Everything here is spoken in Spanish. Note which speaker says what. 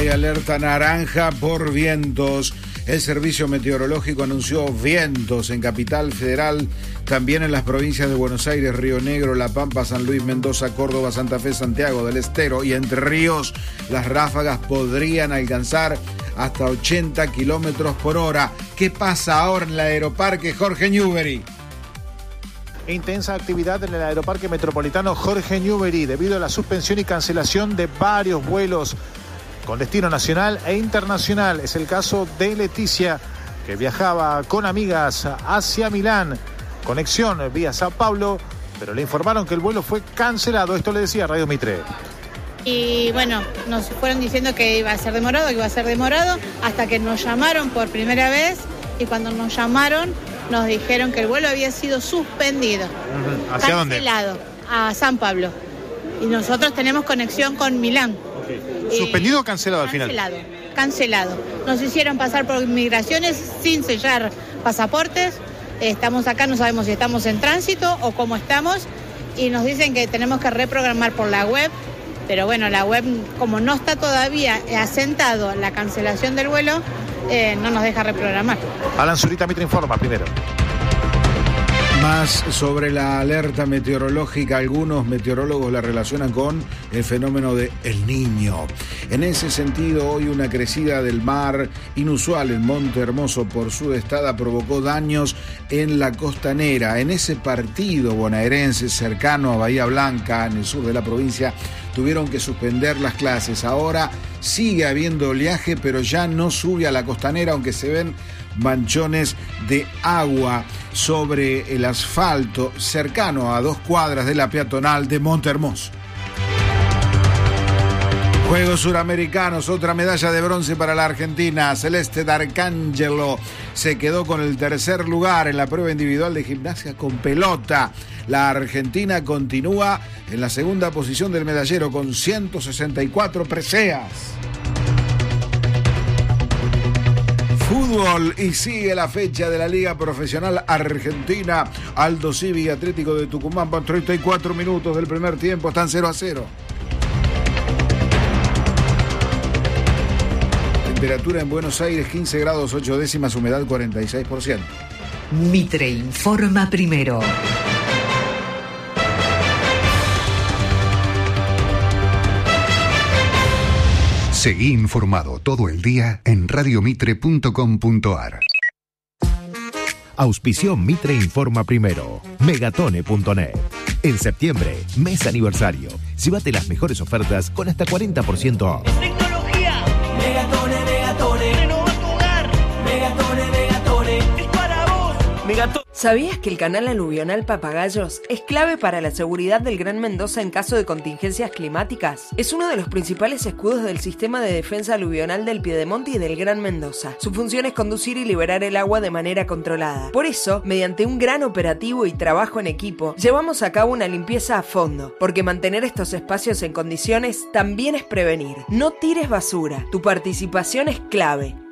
Speaker 1: Hay alerta naranja por vientos. El Servicio Meteorológico anunció vientos en Capital Federal, también en las provincias de Buenos Aires, Río Negro, La Pampa, San Luis, Mendoza, Córdoba, Santa Fe, Santiago del Estero y Entre Ríos. Las ráfagas podrían alcanzar hasta 80 kilómetros por hora. ¿Qué pasa ahora en el aeroparque Jorge Newbery?
Speaker 2: Intensa actividad en el aeroparque metropolitano Jorge Newbery debido a la suspensión y cancelación de varios vuelos con destino nacional e internacional. Es el caso de Leticia, que viajaba con amigas hacia Milán, conexión vía Sao Paulo, pero le informaron que el vuelo fue cancelado. Esto le decía Radio Mitre.
Speaker 3: Y bueno, nos fueron diciendo que iba a ser demorado, hasta que nos llamaron por primera vez, y cuando nos llamaron nos dijeron que el vuelo había sido suspendido.
Speaker 2: ¿Hacia
Speaker 3: cancelado,
Speaker 2: dónde?
Speaker 3: A San Pablo. Y nosotros tenemos conexión con Milán.
Speaker 2: ¿Suspendido o cancelado al final?
Speaker 3: Cancelado. Nos hicieron pasar por inmigraciones sin sellar pasaportes. Estamos acá, no sabemos si estamos en tránsito o cómo estamos. Y nos dicen que tenemos que reprogramar por la web. Pero bueno, la web, como no está todavía asentado la cancelación del vuelo, no nos deja reprogramar.
Speaker 2: Alan Zurita, Mitre informa primero.
Speaker 1: Más sobre la alerta meteorológica, algunos meteorólogos la relacionan con el fenómeno de El Niño. En ese sentido, hoy una crecida del mar inusual en Monte Hermoso por Sudestada provocó daños en la costanera. En ese partido bonaerense cercano a Bahía Blanca, en el sur de la provincia, tuvieron que suspender las clases. Ahora sigue habiendo oleaje, pero ya no sube a la costanera, aunque se ven manchones de agua sobre el asfalto cercano a 2 cuadras de la peatonal de Monte Hermoso. Juegos Suramericanos, otra medalla de bronce para la Argentina. Celeste D'Arcangelo se quedó con el tercer lugar en la prueba individual de gimnasia con pelota. La Argentina continúa en la segunda posición del medallero con 164 preseas. Fútbol, y sigue la fecha de la Liga Profesional Argentina. Aldo Civi y Atlético de Tucumán van 34 minutos del primer tiempo, están 0-0. Temperatura en Buenos Aires 15 grados 8 décimas, humedad 46%.
Speaker 4: Mitre informa primero.
Speaker 5: Seguí informado todo el día en radiomitre.com.ar.
Speaker 6: Auspició Mitre Informa Primero. Megatone.net. En septiembre, mes aniversario. Llévate las mejores ofertas con hasta 40% off.
Speaker 7: Tecnología. Megatone, Megatone. Renova tu hogar. Megatone, Megatone. Es para vos. Megatone.
Speaker 8: ¿Sabías que el canal aluvional Papagayos es clave para la seguridad del Gran Mendoza en caso de contingencias climáticas? Es uno de los principales escudos del sistema de defensa aluvional del Piedemonte y del Gran Mendoza. Su función es conducir y liberar el agua de manera controlada. Por eso, mediante un gran operativo y trabajo en equipo, llevamos a cabo una limpieza a fondo, porque mantener estos espacios en condiciones también es prevenir. No tires basura. Tu participación es clave.